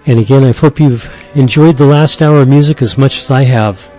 And again, I hope you've enjoyed the last hour of music as much as I have.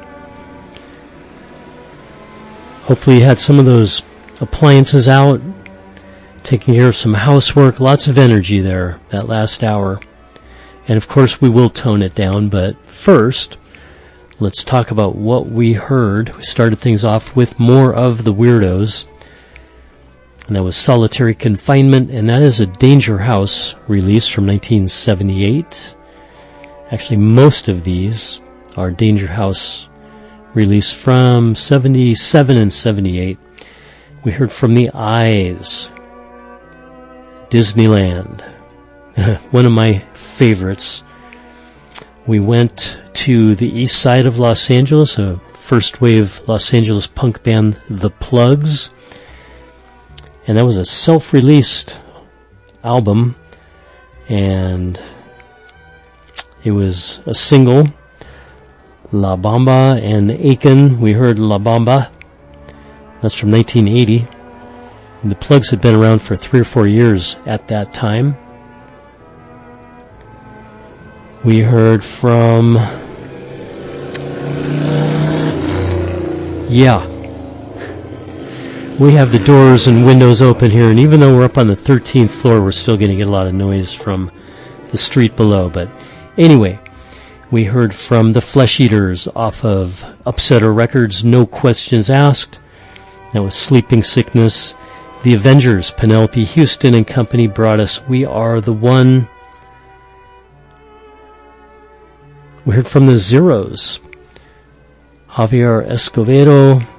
Hopefully you had some of those appliances out, taking care of some housework, lots of energy there, that last hour. And of course we will tone it down, but first, let's talk about what we heard. We started things off with More of the Weirdos, and that was Solitary Confinement, and that is a Danger House release from 1978. Actually, most of these are Danger House release from 77 and 78. We heard from The Eyes, Disneyland, one of my favorites. We went to the east side of Los Angeles, a first wave Los Angeles punk band, The Plugs, and that was a self-released album, and it was a single, La Bamba and Aiken. We heard La Bamba. That's from 1980. And the Plugs had been around for 3 or 4 years at that time. We heard from... we have the doors and windows open here, and even though we're up on the 13th floor, we're still going to get a lot of noise from the street below. But anyway, we heard from the Flesh Eaters off of Upsetter Records, No Questions Asked. That was Sleeping Sickness. The Avengers, Penelope Houston and company, brought us We Are the One. We heard from the Zeros, Javier Escovedo,